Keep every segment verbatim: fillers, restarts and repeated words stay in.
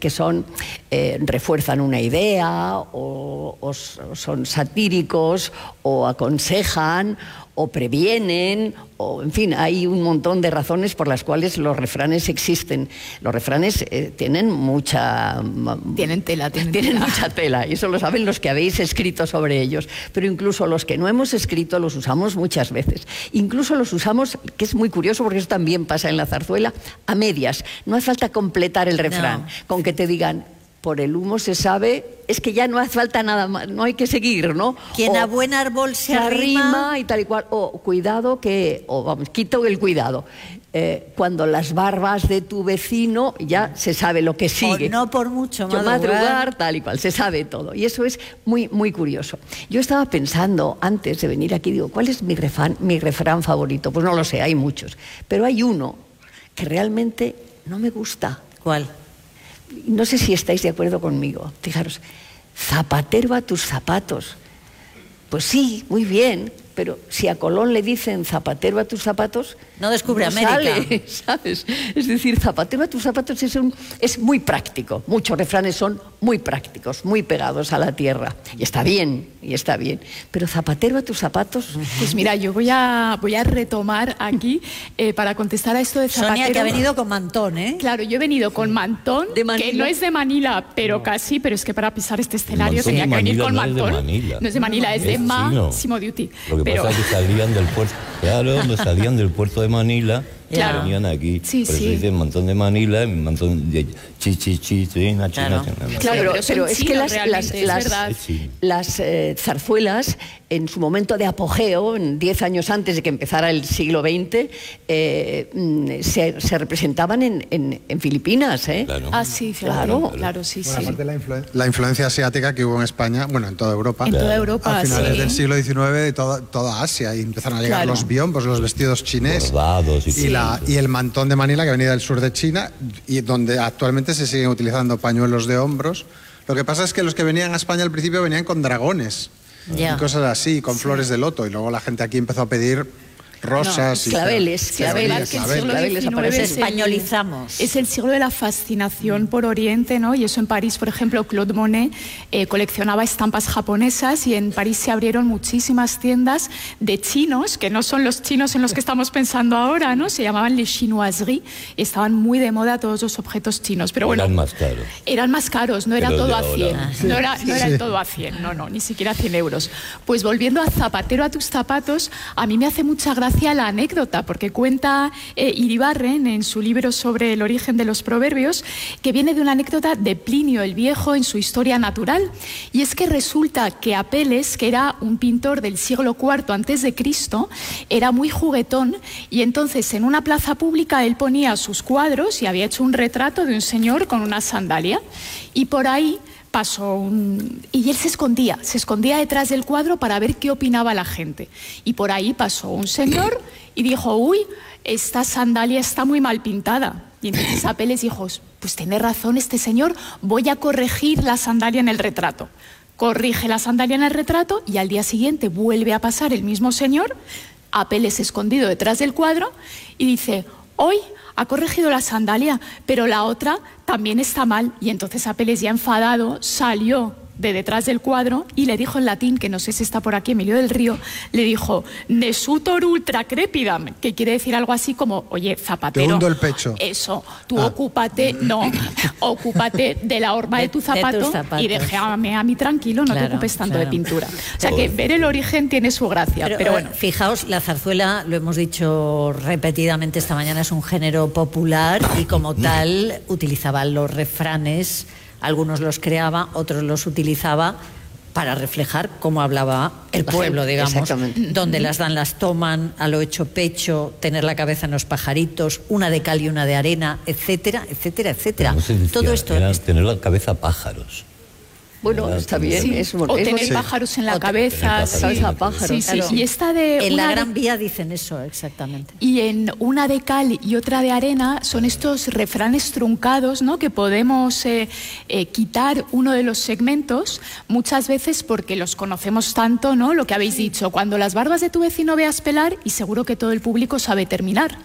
que son eh, refuerzan una idea o, o son satíricos o aconsejan o previenen, o en fin, hay un montón de razones por las cuales los refranes existen. Los refranes eh, tienen mucha... Tienen tela, tienen, tienen tela. mucha tela, y eso lo saben los que habéis escrito sobre ellos. Pero incluso los que no hemos escrito los usamos muchas veces. Incluso los usamos, que es muy curioso porque eso también pasa en la zarzuela, a medias. No hace falta completar el refrán, no. Con que te digan... por el humo se sabe, es que ya no hace falta nada más, no hay que seguir, ¿no? Quien o, a buen árbol se, se arrima... arrima y tal y cual, o cuidado que, o vamos, quito el cuidado. Eh, cuando las barbas de tu vecino ya se sabe lo que sigue. O no por mucho madrugar. madrugar, tal y cual, se sabe todo. Y eso es muy, muy curioso. Yo estaba pensando, antes de venir aquí, digo, ¿cuál es mi refrán, mi refrán favorito? Pues no lo sé, hay muchos. Pero hay uno que realmente no me gusta. ¿Cuál? No sé si estáis de acuerdo conmigo. Fijaros, zapatero a tus zapatos. Pues sí, muy bien, pero si a Colón le dicen zapatero a tus zapatos... No descubre no América. Sale, ¿sabes? Es decir, zapatero a tus zapatos es, un, es muy práctico. Muchos refranes son muy prácticos, muy pegados a la tierra. Y está bien, y está bien. Pero zapatero a tus zapatos... Pues mira, yo voy a, voy a retomar aquí eh, para contestar a esto de zapatero. Sonia, que ha venido con mantón, ¿eh? Claro, yo he venido con mantón, que no es de Manila, pero no. casi, pero es que para pisar este escenario tenía que venir con no mantón. Es de Manila. No es de Manila, es, es de Massimo Dutti. Lo que pero... pasa es que salían del puerto, claro, no salían del puerto de Manila, claro. venían aquí. Sí, por eso sí. dicen mantón de Manila, y mantón de chi, chi, chi, china, claro. china, china. Claro, pero, pero es que las, las, es las, las eh, zarzuelas, en su momento de apogeo, en diez años antes de que empezara el siglo veinte, eh, se, se representaban en, en, en Filipinas, ¿eh? Claro. Ah, sí, claro, claro, claro sí, bueno, sí. Aparte la, influ la influencia asiática que hubo en España, bueno, en toda Europa. En toda Europa, a finales sí. del siglo diecinueve, de toda, toda Asia, y empezaron a llegar claro. los biombos, los vestidos chineses. Bordados y, y, la, y el mantón de Manila, que venía del sur de China, y donde actualmente se siguen utilizando pañuelos de hombros. Lo que pasa es que los que venían a España al principio venían con dragones. Yeah. Y cosas así, con sí. flores de loto, y luego la gente aquí empezó a pedir rosas no, y claveles, claveles, claveles, claveles españolizamos. Es el siglo de la fascinación por Oriente, ¿no? Y eso en París, por ejemplo, Claude Monet eh, coleccionaba estampas japonesas, y en París se abrieron muchísimas tiendas de chinos, que no son los chinos en los que estamos pensando ahora, ¿no? Se llamaban les chinoiseries, y estaban muy de moda todos los objetos chinos. Pero bueno, eran más caros. Eran más caros, no era Pero todo a ahora. cien. Sí. No era, no era sí. el todo a cien, no, no, ni siquiera cien euros. Pues volviendo a zapatero a tus zapatos, a mí me hace mucha gracia la anécdota, porque cuenta eh, Iribarren en su libro sobre el origen de los proverbios, que viene de una anécdota de Plinio el Viejo en su Historia Natural, y es que resulta que Apeles, que era un pintor del siglo cuarto antes de Cristo, era muy juguetón, y entonces en una plaza pública él ponía sus cuadros y había hecho un retrato de un señor con una sandalia, y por ahí pasó un... y él se escondía, se escondía detrás del cuadro para ver qué opinaba la gente. Y por ahí pasó un señor y dijo, uy, esta sandalia está muy mal pintada. Y entonces Apeles dijo, pues tiene razón este señor, voy a corregir la sandalia en el retrato. Corrige la sandalia en el retrato, y al día siguiente vuelve a pasar el mismo señor, Apeles escondido detrás del cuadro, y dice, hoy ha corregido la sandalia, pero la otra también está mal. Y entonces Apeles, ya enfadado, salió de detrás del cuadro y le dijo en latín, que no sé si está por aquí, Emilio del Río, le dijo, nesutor ultra crepidam, que quiere decir algo así como, oye, zapatero, te hundo el pecho. Eso, tú ah. ocúpate, no, ocúpate de la horma de, de tu zapato de y déjame a mí tranquilo, no claro, te ocupes tanto claro. de pintura. O sea que ver el origen tiene su gracia, pero, pero bueno. Fijaos, la zarzuela, lo hemos dicho repetidamente esta mañana, es un género popular, y como tal utilizaba los refranes. Algunos los creaba, otros los utilizaba para reflejar cómo hablaba el pueblo, digamos. Donde las dan las toman, a lo hecho pecho, tener la cabeza en los pajaritos, una de cal y una de arena, etcétera, etcétera, etcétera. No se decía, todo esto era es... tener la cabeza pájaros. Bueno, está bien. Sí. Es, o es, tener sí. pájaros en la o cabeza. Sí, sí, pájaros. Sí, sí. Claro. Y esta de en la de... Gran Vía dicen eso, exactamente. Y en una de cal y otra de arena son estos refranes truncados, ¿no? Que podemos eh, eh, quitar uno de los segmentos, muchas veces porque los conocemos tanto, ¿no? Lo que habéis dicho, cuando las barbas de tu vecino veas pelar, y seguro que todo el público sabe terminar.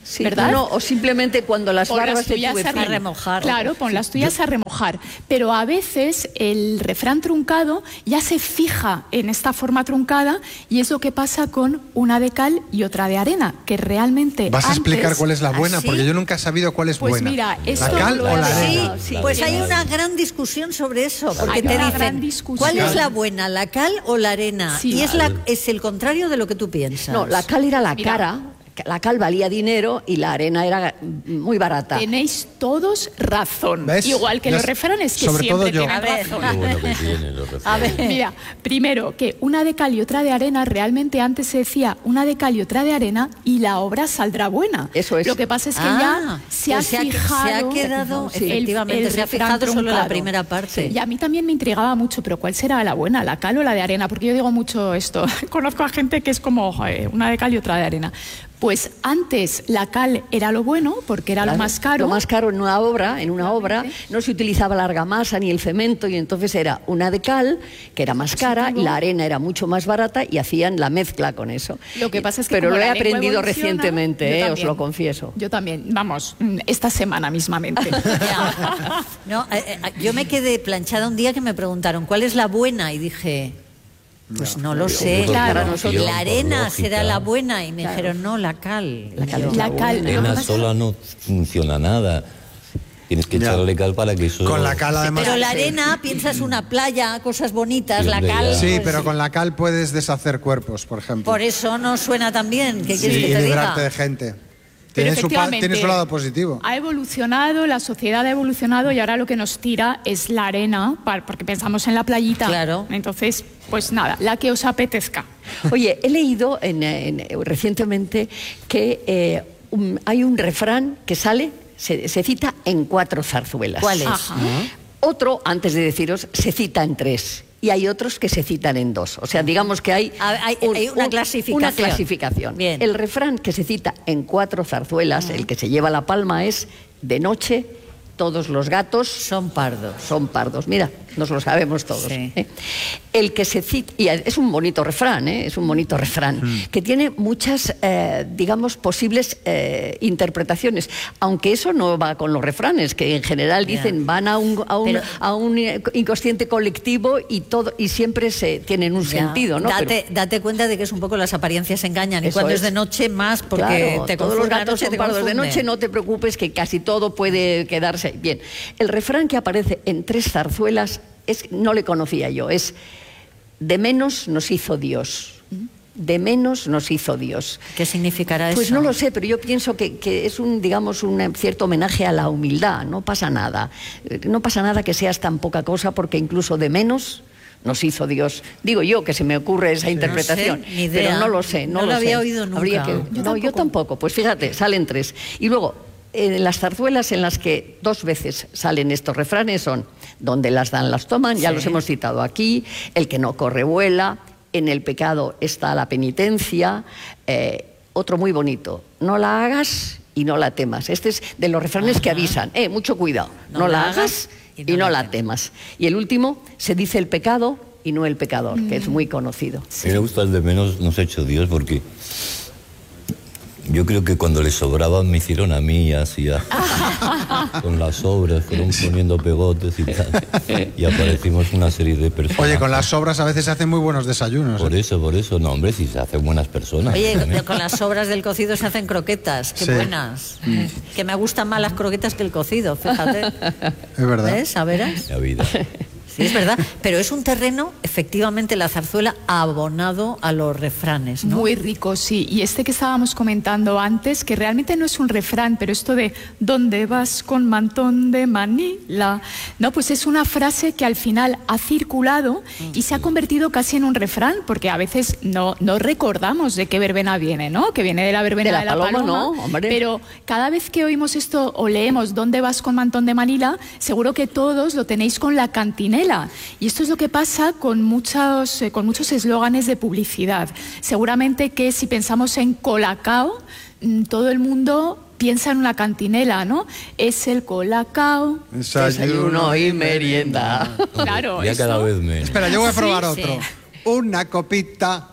Sí, ¿verdad? No, o simplemente cuando las Pon barbas las tuyas de tu a vecino. remojar. Claro, pon las tuyas a remojar. Pero a veces el refrán truncado ya se fija en esta forma truncada y es lo que pasa con una de cal y otra de arena, que realmente ¿Vas a antes, explicar cuál es la buena? ¿así? Porque yo nunca he sabido cuál es Pues buena. mira, ¿La esto cal lo o la he- arena? Sí, Sí, pues sí, hay sí. una gran discusión sobre eso, porque Hay te una dicen, gran discusión. ¿cuál es la buena, la cal o la arena? Sí. Y es, la, es el contrario de lo que tú piensas. No, la cal era la Mira. cara, la cal valía dinero y la arena era muy barata. Tenéis todos razón. ¿Ves? Igual que Ya los es- refranes que sobre todo siempre yo. tienen A ver. razón. Qué bueno que tienen los A refranes. ver. Mira, primero, que una de cal y otra de arena, realmente antes se decía una de cal y otra de arena y la obra saldrá buena. Eso es. Lo que pasa es que Ah, ya se ha pues se ha- fijado... se ha quedado, el- efectivamente, el se ha refrán fijado solo en la truncado. primera parte. Y a mí también me intrigaba mucho, pero ¿cuál será la buena, la cal o la de arena? Porque yo digo mucho esto. Conozco a gente que es como joder, una de cal y otra de arena. Pues antes la cal era lo bueno, porque era lo Claro, más caro. Lo más caro en una obra, en una obra, Efectivamente. no se utilizaba la argamasa ni el cemento y entonces era una de cal, que era más cara, y la arena era mucho más barata y hacían la mezcla con eso. Lo que pasa es que Pero como lo he la lengua aprendido evoluciona, recientemente, yo eh, os también. lo confieso. Yo también, vamos, mm, esta semana mismamente. Ya. No, eh, eh, yo me quedé planchada un día que me preguntaron ¿cuál es la buena? Y dije, pues no lo sé. Claro, para nosotros, La arena por será lógica. la buena. Y me dijeron, no, la cal. La cal Y yo, es La cal, En lo que una pasa- sola no funciona nada. Tienes que Ya. echarle cal para que eso... Con la cal además... Pero la arena, piensas una playa, cosas bonitas, Sí, la hombre, cal. ya. Sí, pues, pero con la cal puedes deshacer cuerpos, por ejemplo. por eso no suena tan bien. ¿Qué Sí, quieres y que te librarte de diga? gente. Pero Tiene su, pa- efectivamente, tiene su lado positivo. Ha evolucionado, la sociedad ha evolucionado y ahora lo que nos tira es la arena, pa- porque pensamos en la playita. Claro. Entonces, pues nada, la que os apetezca. Oye, he leído en, en- recientemente que eh, un- hay un refrán que sale, se, se cita en cuatro zarzuelas. ¿Cuál es? Ajá. Otro, antes de deciros, se cita en tres. Y hay otros que se citan en dos. O sea, digamos que hay, Ah, hay- hay una clasificación. una clasificación. Bien. El refrán que se cita en cuatro zarzuelas, el que se lleva la palma, es de noche todos los gatos Son pardos. son pardos. Mira, nos lo sabemos todos. Sí. ¿eh? El que se cita, y es un bonito refrán, ¿eh? es un bonito refrán, que tiene muchas, eh, digamos, posibles eh, interpretaciones, aunque eso no va con los refranes, que en general Ya. dicen van a un, a un, Pero- a un inconsciente colectivo y todo y siempre se tienen un Ya. sentido, ¿no? Date, Pero- date cuenta de que es un poco las apariencias engañan. Y Eso cuando es. es. de noche más, porque Claro, te todos los confunde la gatos noche, son te pardos de confunde. noche, no te preocupes que casi todo puede quedarse bien. El refrán que aparece en tres zarzuelas es, no le conocía yo, es de menos nos hizo Dios. De menos nos hizo Dios. ¿Qué significará eso? Pues no lo sé, pero yo pienso que, que es un, digamos, un cierto homenaje a la humildad. No pasa nada. Eh, No pasa nada que seas tan poca cosa, porque incluso de menos nos hizo Dios. Digo yo que se me ocurre esa interpretación, No sé, ni idea. pero no lo sé. No, No lo sé. había oído nunca. Habría que- Yo no, yo tampoco. Pues fíjate, salen tres. Y luego, en las zarzuelas en las que dos veces salen estos refranes son donde las dan las toman, ya Sí. los hemos citado aquí, el que no corre vuela, en el pecado está la penitencia, eh, otro muy bonito, no la hagas y no la temas. Este es de los refranes que Ajá. avisan, eh, mucho cuidado, no, la hagas y no, la temas. Y el último, se dice el pecado y no el pecador, que es muy conocido. A mí me gusta el de menos nos ha hecho Dios porque yo creo que cuando les sobraban me hicieron a mí así a- con las sobras, fueron poniendo pegotes y tal. Y aparecimos una serie de personas. Oye, con las sobras a veces se hacen muy buenos desayunos. Por ¿eh? eso, por eso, no, hombre, si se hacen buenas personas. Oye, también. con las sobras del cocido se hacen croquetas. Qué Sí. buenas. Que me gustan más las croquetas que el cocido, fíjate. Es verdad. ¿Ves? A veras. La vida. Sí, es verdad. Pero es un terreno, efectivamente, la zarzuela abonado a los refranes, ¿no? Muy rico, sí. Y este que estábamos comentando antes, que realmente no es un refrán, pero esto de ¿dónde vas con mantón de Manila? No, pues es una frase que al final ha circulado y se ha convertido casi en un refrán, porque a veces no, no recordamos de qué verbena viene, ¿no? Que viene de la verbena De la de la paloma, paloma. ¿no? Hombre. Pero cada vez que oímos esto o leemos ¿dónde vas con mantón de Manila? Seguro que todos lo tenéis con la cantinela. Y esto es lo que pasa con muchos eh, con muchos eslóganes de publicidad. Seguramente que si pensamos en Colacao, mm, todo el mundo piensa en una cantinela, ¿no? Es el Colacao. Desayuno y merienda. Claro, Ya eso- cada vez menos. Espera, yo voy a Sí, probar sí. otro. Una copita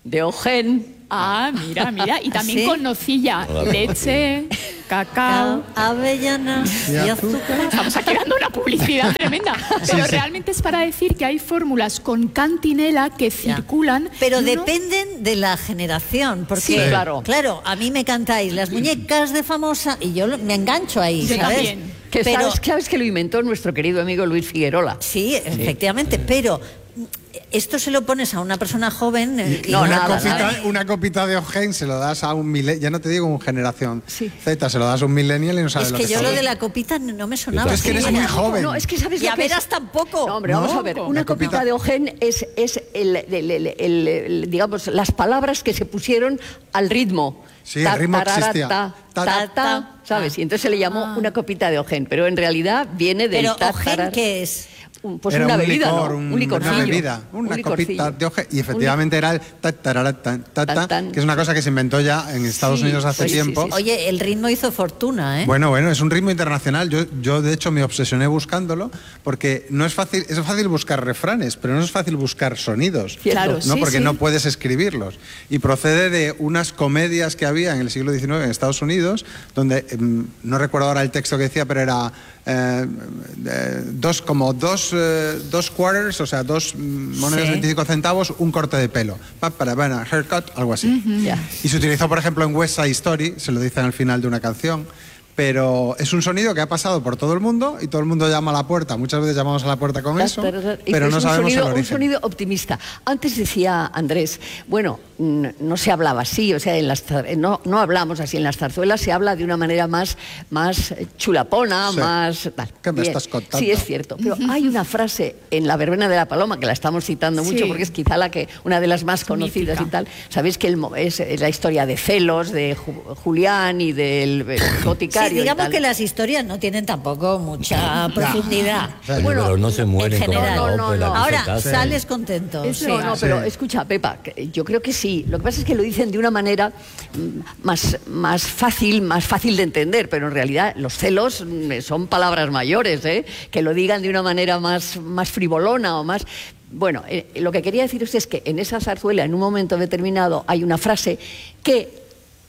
de Eugen. Ah, mira, mira. Y también ¿Sí? con nocilla, leche, cacao, avellanas y azúcar. Estamos aquí dando una publicidad tremenda. Pero sí. realmente es para decir que hay fórmulas con cantinela que circulan. Pero y uno- dependen de la generación, porque Sí, claro. claro, a mí me cantáis las muñecas de famosa y yo lo- me engancho ahí, Yo ¿sabes? también. Que Pero sabes, sabes que lo inventó nuestro querido amigo Luis Figuerola. sí, efectivamente, pero esto se lo pones a una persona joven eh, y No, una, nada, copita, nada. una copita de Eugen se lo das a un millennial, ya no te digo un generación Sí. Z, se lo das a un millennial y no sabe es lo que que yo sabe. lo de la copita no me sonaba. Es que eres Sí, muy era- joven. No, es que sabes Y lo a que veras es. tampoco. No, hombre, No, vamos a ver. Una la copita- copita de Eugen es, es el, el- el- el- el- digamos, las palabras que se pusieron al ritmo. Sí, el ritmo tarara, existía. Ta, Ta, ta, ta, ta, ¿sabes? Y entonces se le llamó Ah. una copita de Eugen, pero en realidad viene del Pero ta, Ogen, tarara. ¿qué es? Un- Pues Era una un bebida, licor, ¿no? un- Un licorcillo. una bebida, Un una licorcillo. copita de Eugen. Y Un efectivamente era el ta, tarara, tan, ta, ta, Tan, tan. que es una cosa que se inventó ya en Estados Sí, Unidos hace pues sí, tiempo. sí, sí. Oye, el ritmo hizo fortuna, ¿eh? Bueno, bueno, es un ritmo internacional. Yo, yo, de hecho, me obsesioné buscándolo porque no es fácil, es fácil buscar refranes, pero no es fácil buscar sonidos. Claro, ¿no? sí, Porque sí. no puedes escribirlos. Y procede de unas comedias que había en el siglo diecinueve en Estados Unidos, donde, em, no recuerdo ahora el texto que decía, pero era eh, eh, dos, como dos, eh, dos quarters, o sea, dos mm, monedas Sí. de veinticinco centavos, un corte de pelo. Pa, para, para, haircut, algo así. Ya. Y se utilizó, por ejemplo, en West Side Story, se lo dicen al final de una canción, pero es un sonido que ha pasado por todo el mundo y todo el mundo llama a la puerta. Muchas veces llamamos a la puerta con eso, Y pero es no un sabemos sonido, el origen. Un sonido optimista. Antes decía Andrés, bueno, mm, no se hablaba así, o sea, en las, zar- no, no hablamos así. En las zarzuelas se habla de una manera más, más eh, chulapona, Sí. más... tal. ¿Qué me Bien. estás contando? Sí, es cierto. Pero hay una frase en La verbena de la paloma, que la estamos citando mucho Sí. porque es quizá la que, una de las más conocidas Mítica. y tal. Sabéis que el mo- es, es la historia de Celos, de Ju- Julián y del eh, boticario. Sí, y digamos tal. que las historias no tienen tampoco mucha profundidad. Sí, bueno, pero no se mueren en con general. la No, no, ópera. no. que se Ahora casan. sales contento. Eso sí. no, Sí. pero escucha, Pepa, que yo creo que sí. Lo que pasa es que lo dicen de una manera mm, más, más fácil, más fácil de entender, pero en realidad los celos mm, son palabras mayores, ¿eh? Que lo digan de una manera más, más frivolona o más... Bueno, eh, lo que quería deciros es que en esa zarzuela, en un momento determinado, hay una frase que,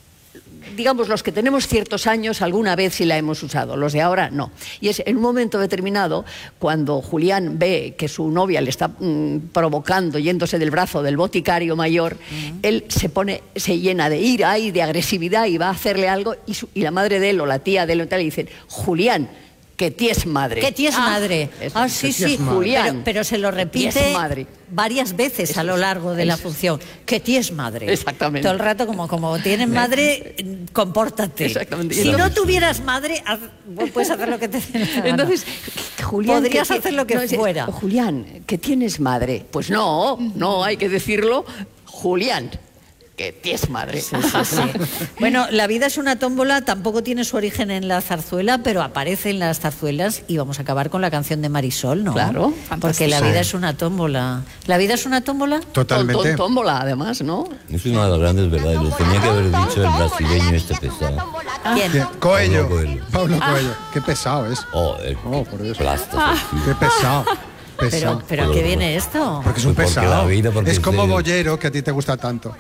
digamos, los que tenemos ciertos años alguna vez sí la hemos usado, los de ahora no. Y es en un momento determinado, cuando Julián ve que su novia le está mm, provocando, yéndose del brazo del boticario mayor, él se pone, se llena de ira y de agresividad y va a hacerle algo y, su- y la madre de él o la tía de él o tal le dicen, Julián, que tía madre. ¿Qué tía es Ah, madre? eso, Ah, que sí, tía sí, es madre. Julián, Pero, pero se lo que tía es repite madre. varias veces Eso a lo es, largo de la eso es. función. Que tía es madre. Exactamente. Todo el rato, como, como tienes madre, compórtate. Exactamente. Si Y no entonces- tuvieras madre, haz- puedes hacer lo que te dé la gana. Entonces, Julián... Podrías que- hacer lo que no, es- fuera. Julián, que tienes madre. Pues no, no, hay que decirlo, Julián, que tienes madre. Bueno, La vida es una tómbola tampoco tiene su origen en la zarzuela, pero aparece en las zarzuelas y vamos a acabar con la canción de Marisol, ¿no? Claro, Porque la fantástico. vida es una tómbola. ¿La vida es una tómbola? Totalmente. Ton- tómbola, además, ¿no? Es una de las grandes verdades. Lo tenía que haber dicho el brasileño este pesado. ¿Quién? Bien, Coello. Pablo Coelho. Pablo Coello. Qué pesado es. Oh, el Oh, por Dios. plástico, sí. Qué pesado. Pero, Pesado. pero ¿a qué viene esto? Porque es un Porque pesado. la vida, porque es en como serio. Bollero, que a ti te gusta tanto.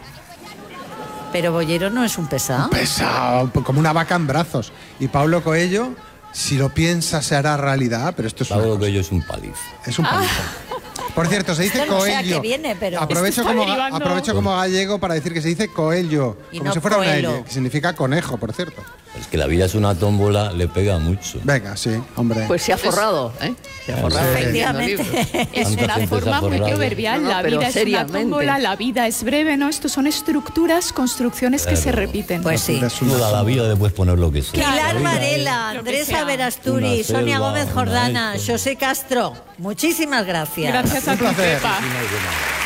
Pero Bollero no es un pesado. Pesado, como una vaca en brazos. Y Pablo Coello, si lo piensa, se hará realidad, pero esto es una Pablo cosa. Coelho es un paliz. Es un palizo. Por cierto, se dice Esto no sé a Coello. qué viene, pero- aprovecho, Esto está como, derivando. aprovecho como gallego para decir que se dice Coello, Y como no si fuera una Coelho. L, que significa conejo, por cierto. Es que la vida es una tómbola, le pega mucho. Venga, sí, hombre. Pues se ha forrado, ¿eh? Se ha Claro, forrado. sí. Efectivamente. Es Tanta una gente se ha forma muy forrado. proverbial. No, no, La pero vida es seriamente. una tómbola, la vida es breve, ¿no? Estos son estructuras, construcciones que se Claro. repiten. Pues sí. Es una- Toda la vida le puedes poner lo que sea. Pilar La vida Varela, Lo que Andrés sea. Averasturi, Una Sonia selva, Gómez una Jordana, esto. José Castro. Muchísimas gracias. Gracias a Un ti, placer. Pepa. es-